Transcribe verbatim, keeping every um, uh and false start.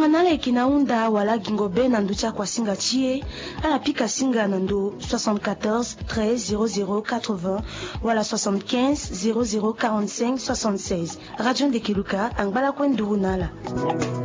nala ikinaunda wala gingobe na nducha kwa singa chie ala pika singa na ndo soixante-quatorze treize zéro zéro quatre-vingts wala soixante-quinze zéro zéro quarante-cinq soixante-seize. Radio Ndekeluka angbala kwendu nala.